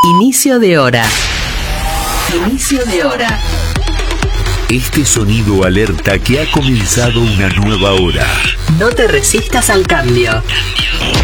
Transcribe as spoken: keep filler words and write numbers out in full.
Inicio de hora. Inicio de hora. Este sonido alerta que ha comenzado una nueva hora. No te resistas al cambio.